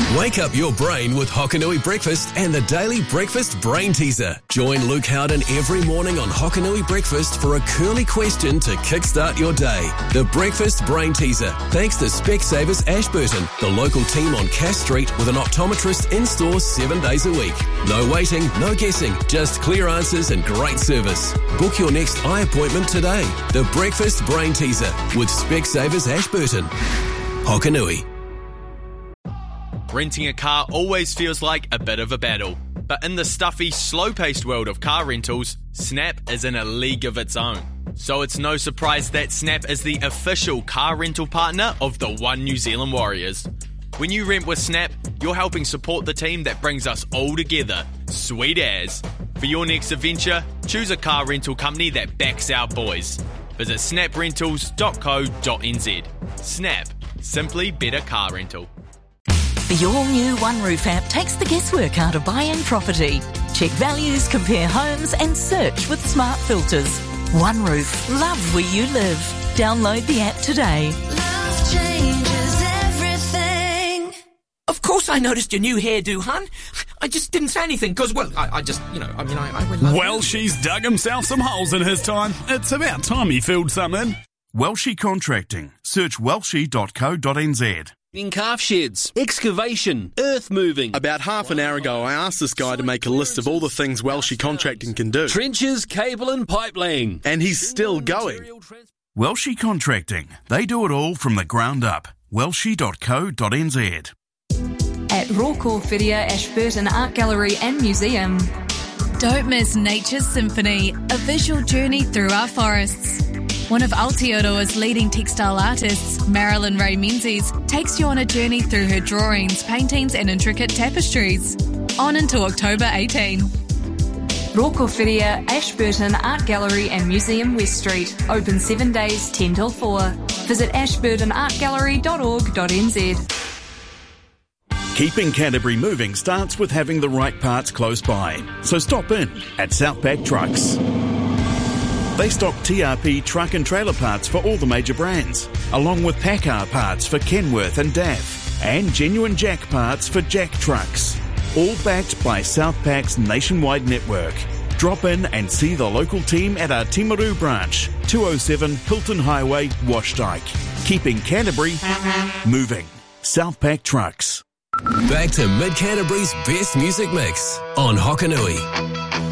Wake up your brain with Hokanui Breakfast and the Daily Breakfast Brain Teaser. Join Luke Howden every morning on Hokanui Breakfast for a curly question to kickstart your day. The Breakfast Brain Teaser, thanks to Specsavers Ashburton, the local team on Cass Street with an optometrist in-store 7 days a week. No waiting, no guessing, just clear answers and great service. Book your next eye appointment today. The Breakfast Brain Teaser with Specsavers Ashburton. Hokanui. Renting a car always feels like a bit of a battle, but in the stuffy, slow-paced world of car rentals, Snap is in a league of its own. So it's no surprise that Snap is the official car rental partner of the One New Zealand Warriors. When you rent with Snap, you're helping support the team that brings us all together. Sweet as. For your next adventure, choose a car rental company that backs our boys. Visit snaprentals.co.nz. Snap. Simply better car rental. The all-new OneRoof app takes the guesswork out of buying property. Check values, compare homes and search with smart filters. OneRoof. Love where you live. Download the app today. Love changes everything. Of course I noticed your new hairdo, hun. I just didn't say anything because, well, I just, I would love Welshie's dug himself some holes in his time. It's about time he filled some in. Welshie Contracting. Search welshie.co.nz. In calf sheds, excavation, earth moving. About half an hour ago, I asked this guy to make a list of all the things Welshie Contracting can do. Trenches, cable and pipe laying. And he's still going. Welshie Contracting. They do it all from the ground up. welshie.co.nz. At Rawcore Whiria Ashburton Art Gallery and Museum. Don't miss Nature's Symphony, a visual journey through our forests. One of Aotearoa's leading textile artists, Marilyn Ray Menzies, takes you on a journey through her drawings, paintings and intricate tapestries. On until October 18. Rawcore Whiria Ashburton Art Gallery and Museum West Street. Open 7 days, 10 till 4. Visit ashburtonartgallery.org.nz. Keeping Canterbury moving starts with having the right parts close by. So stop in at Southpack Trucks. They stock TRP truck and trailer parts for all the major brands, along with PACCAR parts for Kenworth and DAF, and genuine Jack parts for Jack trucks. All backed by Southpack's nationwide network. Drop in and see the local team at our Timaru branch, 207 Hilton Highway, Washdyke. Keeping Canterbury moving. Southpack Trucks. Back to Mid Canterbury's best music mix on Hokanui.